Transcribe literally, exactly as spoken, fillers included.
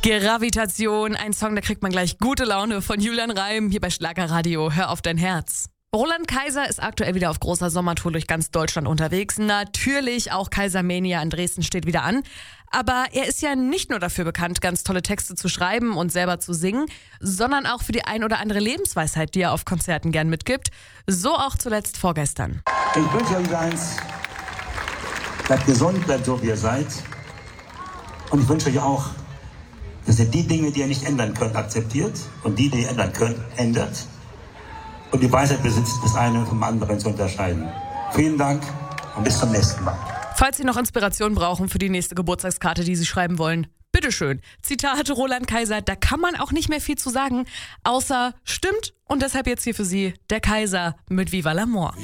Gravitation, ein Song, da kriegt man gleich gute Laune von Julian Reim hier bei Schlagerradio. Hör auf dein Herz. Roland Kaiser ist aktuell wieder auf großer Sommertour durch ganz Deutschland unterwegs. Natürlich auch Kaisermania in Dresden steht wieder an. Aber er ist ja nicht nur dafür bekannt, ganz tolle Texte zu schreiben und selber zu singen, sondern auch für die ein oder andere Lebensweisheit, die er auf Konzerten gern mitgibt. So auch zuletzt vorgestern. Ich wünsche euch eins, bleibt gesund, bleibt so wie ihr seid. Und ich wünsche euch auch, dass ihr die Dinge, die ihr nicht ändern könnt, akzeptiert und die, die ihr ändern könnt, ändert. Und die Weisheit besitzt, das eine vom anderen zu unterscheiden. Vielen Dank und bis zum nächsten Mal. Falls Sie noch Inspiration brauchen für die nächste Geburtstagskarte, die Sie schreiben wollen, bitteschön. Zitat Roland Kaiser, da kann man auch nicht mehr viel zu sagen, außer stimmt. Und deshalb jetzt hier für Sie der Kaiser mit Viva l'Amour.